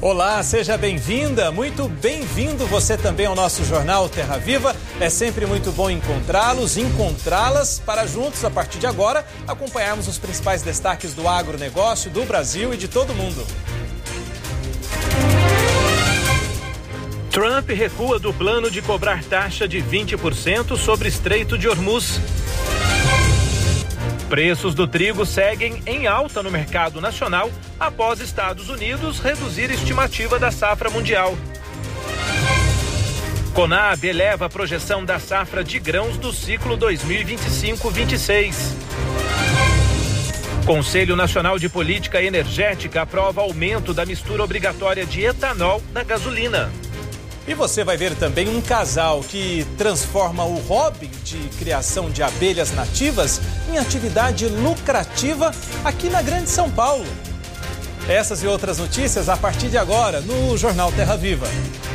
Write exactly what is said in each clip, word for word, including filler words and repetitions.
Olá, seja bem-vinda, muito bem-vindo você também ao nosso Jornal Terra Viva. É sempre muito bom encontrá-los, encontrá-las, para juntos, a partir de agora, acompanharmos os principais destaques do agronegócio, do Brasil e de todo mundo. Trump recua do plano de cobrar taxa de vinte por cento sobre Estreito de Hormuz. Preços do trigo seguem em alta no mercado nacional após Estados Unidos reduzir a estimativa da safra mundial. Conab eleva a projeção da safra de grãos do ciclo dois mil e vinte e cinco vinte e seis. Conselho Nacional de Política Energética aprova aumento da mistura obrigatória de etanol na gasolina. E você vai ver também um casal que transforma o hobby de criação de abelhas nativas em atividade lucrativa aqui na Grande São Paulo. Essas e outras notícias a partir de agora no Jornal Terra Viva.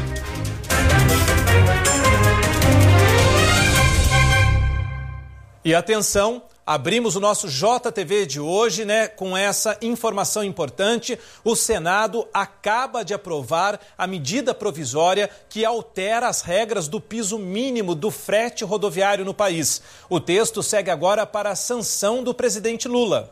E atenção, abrimos o nosso J T V de hoje, né, com essa informação importante. O Senado acaba de aprovar a medida provisória que altera as regras do piso mínimo do frete rodoviário no país. O texto segue agora para a sanção do presidente Lula.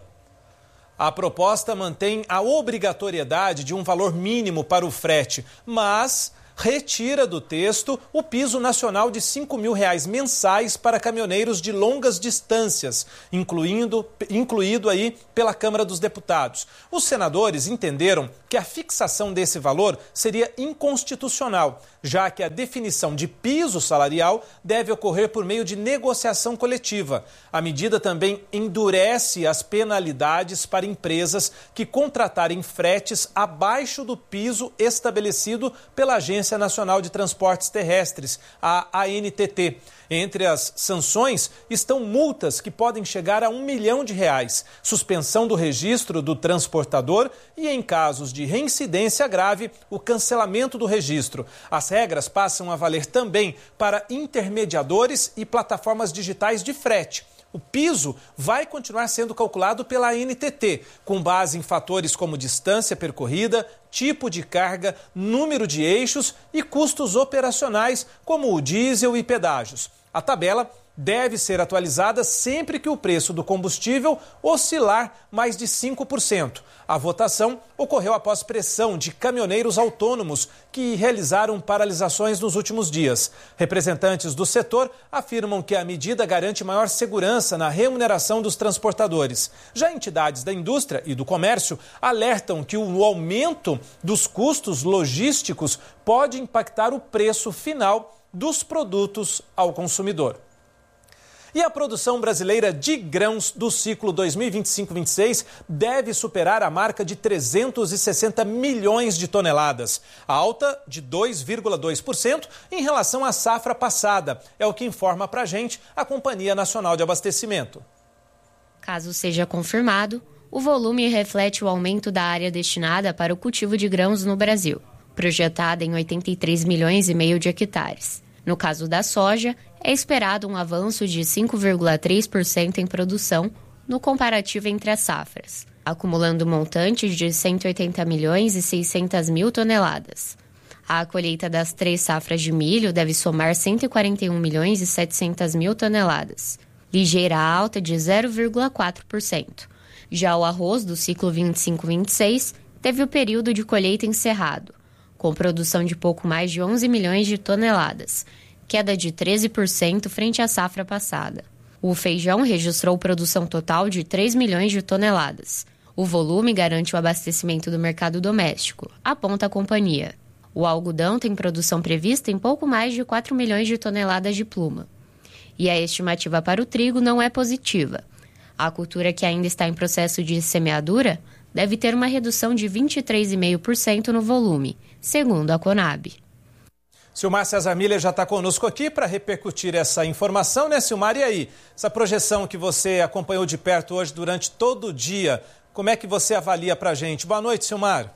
A proposta mantém a obrigatoriedade de um valor mínimo para o frete, mas retira do texto o piso nacional de cinco mil reais mensais para caminhoneiros de longas distâncias, incluindo, incluído aí pela Câmara dos Deputados. Os senadores entenderam que a fixação desse valor seria inconstitucional, já que a definição de piso salarial deve ocorrer por meio de negociação coletiva. A medida também endurece as penalidades para empresas que contratarem fretes abaixo do piso estabelecido pela Agência Nacional de Transportes Terrestres, a A N T T. Entre as sanções estão multas que podem chegar a um milhão de reais, suspensão do registro do transportador e, em casos de reincidência grave, o cancelamento do registro. As regras passam a valer também para intermediadores e plataformas digitais de frete. O piso vai continuar sendo calculado pela A N T T, com base em fatores como distância percorrida, tipo de carga, número de eixos e custos operacionais, como o diesel e pedágios. A tabela deve ser atualizada sempre que o preço do combustível oscilar mais de cinco por cento. A votação ocorreu após pressão de caminhoneiros autônomos que realizaram paralisações nos últimos dias. Representantes do setor afirmam que a medida garante maior segurança na remuneração dos transportadores. Já entidades da indústria e do comércio alertam que o aumento dos custos logísticos pode impactar o preço final dos produtos ao consumidor. E a produção brasileira de grãos do ciclo dois mil e vinte e cinco vinte e seis deve superar a marca de trezentos e sessenta milhões de toneladas, alta de dois vírgula dois por cento em relação à safra passada. É o que informa para a gente a Companhia Nacional de Abastecimento. Caso seja confirmado, o volume reflete o aumento da área destinada para o cultivo de grãos no Brasil, projetada em oitenta e três milhões e meio de hectares. No caso da soja, é esperado um avanço de cinco vírgula três por cento em produção no comparativo entre as safras, acumulando montantes de cento e oitenta milhões e seiscentas mil toneladas. A colheita das três safras de milho deve somar cento e quarenta e um milhões e setecentas mil toneladas, ligeira alta de zero vírgula quatro por cento. Já o arroz do ciclo vinte e cinco vinte e seis teve o período de colheita encerrado, com produção de pouco mais de onze milhões de toneladas, queda de treze por cento frente à safra passada. O feijão registrou produção total de três milhões de toneladas. O volume garante o abastecimento do mercado doméstico, aponta a companhia. O algodão tem produção prevista em pouco mais de quatro milhões de toneladas de pluma. E a estimativa para o trigo não é positiva. A cultura, que ainda está em processo de semeadura, deve ter uma redução de vinte e três vírgula cinco por cento no volume, segundo a Conab. Silmar César Miller já está conosco aqui para repercutir essa informação, né, Silmar? E aí, essa projeção que você acompanhou de perto hoje durante todo o dia, como é que você avalia para a gente? Boa noite, Silmar.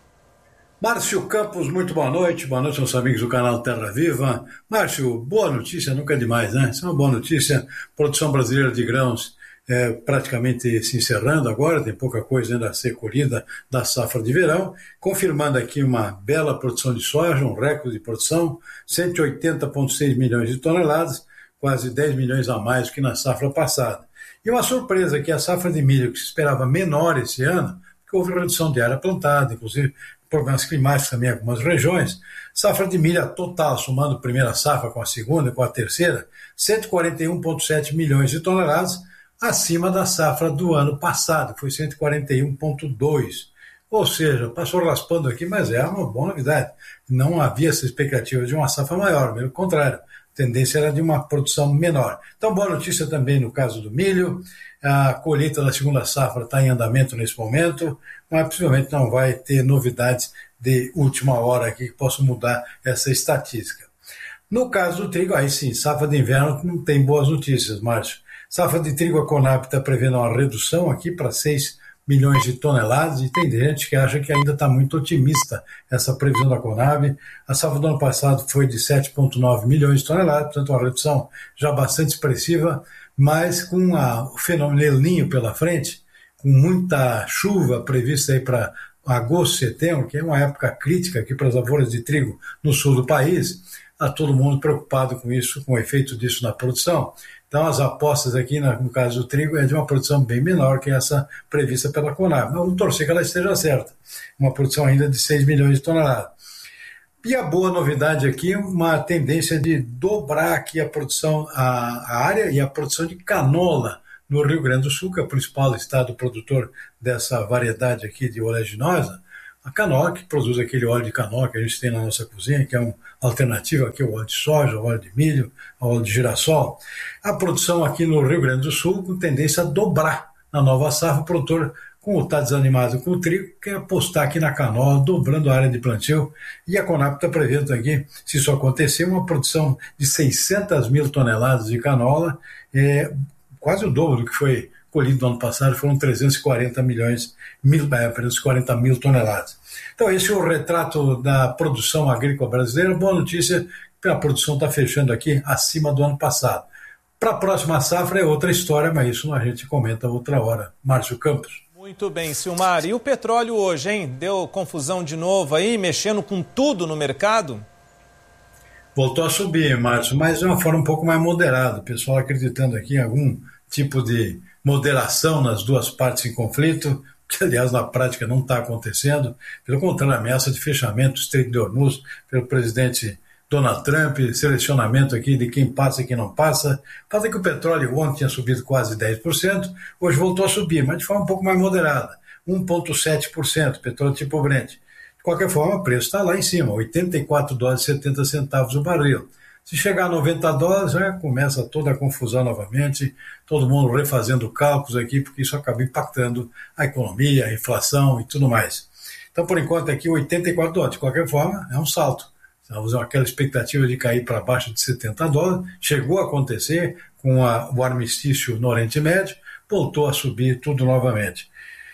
Márcio Campos, muito boa noite. Boa noite aos amigos do canal Terra Viva. Márcio, boa notícia, nunca é demais, né? Isso é uma boa notícia. Produção brasileira de grãos é, praticamente se encerrando agora, tem pouca coisa ainda a ser colhida da safra de verão, confirmando aqui uma bela produção de soja, um recorde de produção, cento e oitenta vírgula seis milhões de toneladas, quase dez milhões a mais do que na safra passada. E uma surpresa que a safra de milho, que se esperava menor esse ano, porque houve redução de área plantada, inclusive problemas climáticos também em algumas regiões, safra de milho total, somando a primeira safra com a segunda e com a terceira, cento e quarenta e um vírgula sete milhões de toneladas, acima da safra do ano passado, que foi cento e quarenta e um vírgula dois. Ou seja, passou raspando aqui, mas é uma boa novidade. Não havia essa expectativa de uma safra maior, pelo contrário, a tendência era de uma produção menor. Então, boa notícia também no caso do milho. A colheita da segunda safra está em andamento nesse momento, mas possivelmente não vai ter novidades de última hora aqui que possam mudar essa estatística. No caso do trigo, aí sim, safra de inverno não tem boas notícias, Márcio. Safra de trigo, a Conab está prevendo uma redução aqui para seis milhões de toneladas, e tem gente que acha que ainda está muito otimista essa previsão da Conab. A safra do ano passado foi de sete vírgula nove milhões de toneladas, portanto uma redução já bastante expressiva, mas com a, o fenômeno El Niño pela frente, com muita chuva prevista aí para agosto, setembro, que é uma época crítica aqui para as lavouras de trigo no sul do país, está todo mundo preocupado com isso, com o efeito disso na produção. Então, as apostas aqui, no caso do trigo, é de uma produção bem menor que essa prevista pela Conab. Mas vamos torcer que ela esteja certa. Uma produção ainda de seis milhões de toneladas. E a boa novidade aqui, uma tendência de dobrar aqui a produção, a, a área e a produção de canola no Rio Grande do Sul, que é o principal estado produtor dessa variedade aqui de oleaginosa. A canola, que produz aquele óleo de canola que a gente tem na nossa cozinha, que é uma alternativa aqui ao óleo de soja, ao óleo de milho, ao óleo de girassol. A produção aqui no Rio Grande do Sul com tendência a dobrar na nova safra. O produtor, como está desanimado com o trigo, quer apostar aqui na canola, dobrando a área de plantio. E a Conab está prevendo aqui, se isso acontecer, uma produção de seiscentas mil toneladas de canola, é, quase o dobro do que foi colhido no ano passado, foram trezentos e quarenta milhões, mil, é, trezentos e quarenta mil toneladas. Então esse é o retrato da produção agrícola brasileira. Boa notícia, que a produção está fechando aqui acima do ano passado. Para a próxima safra é outra história, mas isso a gente comenta outra hora. Márcio Campos. Muito bem, Silmar. E o petróleo hoje, hein? Deu confusão de novo aí, mexendo com tudo no mercado? Voltou a subir, Márcio, mas de uma forma um pouco mais moderada. O pessoal acreditando aqui em algum tipo de moderação nas duas partes em conflito, que aliás na prática não está acontecendo. Pelo contrário, a ameaça de fechamento do Estreito de Hormuz pelo presidente Donald Trump, selecionamento aqui de quem passa e quem não passa. Fala que o petróleo ontem tinha subido quase dez por cento, hoje voltou a subir, mas de forma um pouco mais moderada, um vírgula sete por cento, petróleo tipo Brent. De qualquer forma, o preço está lá em cima, oitenta e quatro dólares e setenta centavos o barril. Se chegar a noventa dólares, já começa toda a confusão novamente, todo mundo refazendo cálculos aqui, porque isso acaba impactando a economia, a inflação e tudo mais. Então, por enquanto, aqui oitenta e quatro dólares. De qualquer forma, é um salto. Estamos com aquela expectativa de cair para baixo de setenta dólares. Chegou a acontecer com a, o armistício no Oriente Médio, voltou a subir tudo novamente.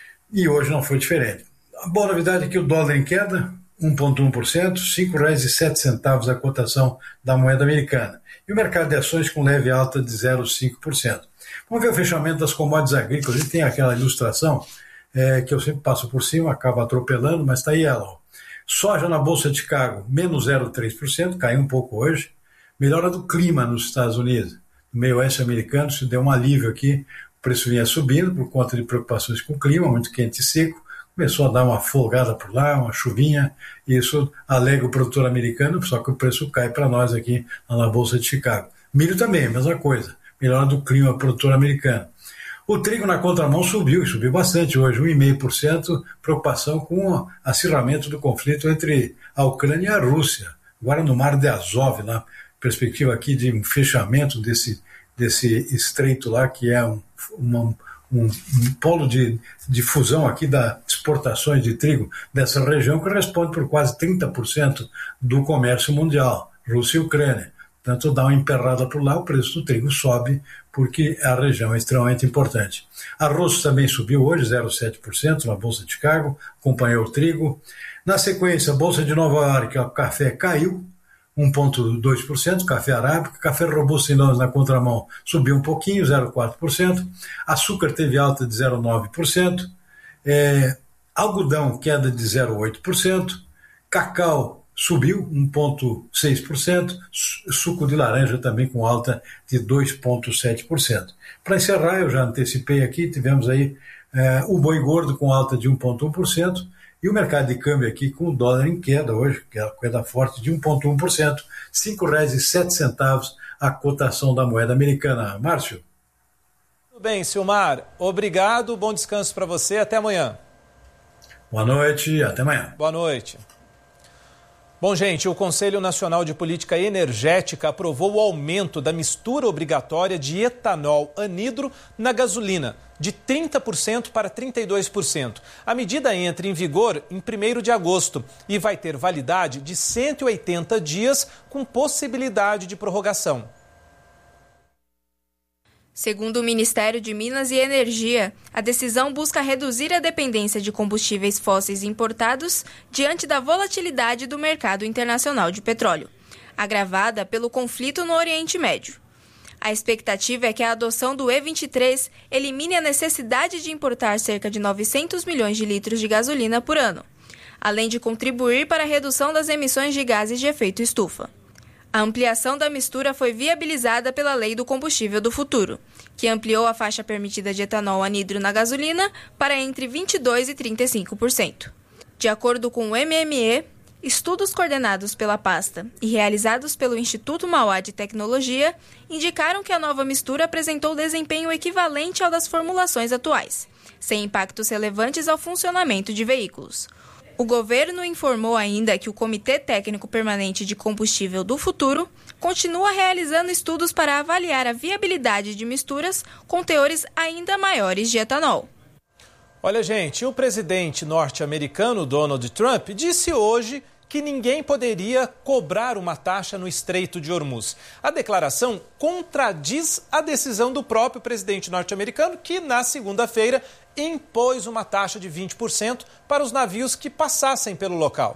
E hoje não foi diferente. A boa novidade é que o dólar em queda, um vírgula um por cento, cinco reais e sete centavos a cotação da moeda americana. E o mercado de ações com leve alta de zero vírgula cinco por cento. Vamos ver o fechamento das commodities agrícolas. E tem aquela ilustração é, que eu sempre passo por cima, acaba atropelando, mas está aí ela. Ó. Soja na Bolsa de Chicago, menos zero vírgula três por cento, caiu um pouco hoje. Melhora do clima nos Estados Unidos. No meio oeste americano se deu um alívio aqui. O preço vinha subindo por conta de preocupações com o clima, muito quente e seco. Começou a dar uma folgada por lá, uma chuvinha, e isso alega o produtor americano, só que o preço cai para nós aqui na Bolsa de Chicago. Milho também, mesma coisa, melhora do clima produtor americano. O trigo na contramão subiu, subiu bastante hoje, um vírgula cinco por cento, preocupação com o acirramento do conflito entre a Ucrânia e a Rússia. Agora no Mar de Azov, lá, perspectiva aqui de um fechamento desse, desse estreito lá, que é um, uma... Um, um polo de, de fusão aqui das exportações de trigo dessa região, que responde por quase trinta por cento do comércio mundial, Rússia e Ucrânia. Portanto, dá uma emperrada por lá, o preço do trigo sobe, porque a região é extremamente importante. Arroz também subiu hoje, zero vírgula sete por cento na Bolsa de Chicago, acompanhou o trigo. Na sequência, a Bolsa de Nova York, o café caiu, um vírgula dois por cento, café arábica, café robusto em nós na contramão subiu um pouquinho, zero vírgula quatro por cento, açúcar teve alta de zero vírgula nove por cento, é, algodão queda de zero vírgula oito por cento, cacau subiu um vírgula seis por cento, suco de laranja também com alta de dois vírgula sete por cento. Para encerrar, eu já antecipei aqui, tivemos aí é, o boi gordo com alta de um vírgula um por cento, e o mercado de câmbio aqui com o dólar em queda hoje, que é a queda forte de um vírgula um por cento, cinco reais e sete centavos a cotação da moeda americana. Márcio? Tudo bem, Silmar. Obrigado, bom descanso para você. Até amanhã. Boa noite, até amanhã. Boa noite. Bom, gente, o Conselho Nacional de Política Energética aprovou o aumento da mistura obrigatória de etanol anidro na gasolina, de trinta por cento para trinta e dois por cento. A medida entra em vigor em primeiro de agosto e vai ter validade de cento e oitenta dias, com possibilidade de prorrogação. Segundo o Ministério de Minas e Energia, a decisão busca reduzir a dependência de combustíveis fósseis importados diante da volatilidade do mercado internacional de petróleo, agravada pelo conflito no Oriente Médio. A expectativa é que a adoção do E vinte e três elimine a necessidade de importar cerca de novecentos milhões de litros de gasolina por ano, além de contribuir para a redução das emissões de gases de efeito estufa. A ampliação da mistura foi viabilizada pela Lei do Combustível do Futuro, que ampliou a faixa permitida de etanol anidro na gasolina para entre vinte e dois por cento e trinta e cinco por cento. De acordo com o M M E, estudos coordenados pela pasta e realizados pelo Instituto Mauá de Tecnologia indicaram que a nova mistura apresentou desempenho equivalente ao das formulações atuais, sem impactos relevantes ao funcionamento de veículos. O governo informou ainda que o Comitê Técnico Permanente de Combustível do Futuro continua realizando estudos para avaliar a viabilidade de misturas com teores ainda maiores de etanol. Olha, gente, o presidente norte-americano Donald Trump disse hoje que ninguém poderia cobrar uma taxa no Estreito de Hormuz. A declaração contradiz a decisão do próprio presidente norte-americano, que na segunda-feira impôs uma taxa de vinte por cento para os navios que passassem pelo local.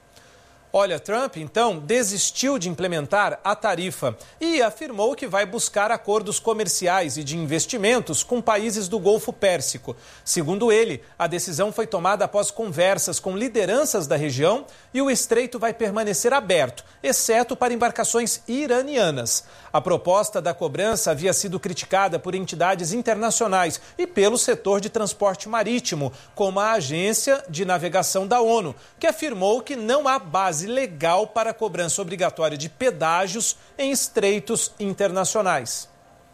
Olha, Trump, então, desistiu de implementar a tarifa e afirmou que vai buscar acordos comerciais e de investimentos com países do Golfo Pérsico. Segundo ele, a decisão foi tomada após conversas com lideranças da região e o estreito vai permanecer aberto, exceto para embarcações iranianas. A proposta da cobrança havia sido criticada por entidades internacionais e pelo setor de transporte marítimo, como a Agência de Navegação da ONU, que afirmou que não há base legal para a cobrança obrigatória de pedágios em estreitos internacionais.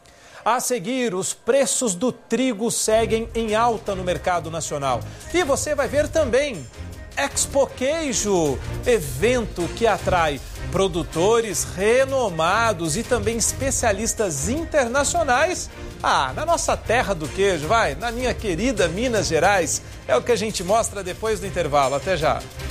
A seguir, os preços do trigo seguem em alta no mercado nacional. E você vai ver também Expo Queijo, evento que atrai produtores renomados e também especialistas internacionais. Ah, na nossa terra do queijo, vai, na minha querida Minas Gerais. É o que a gente mostra depois do intervalo. Até já.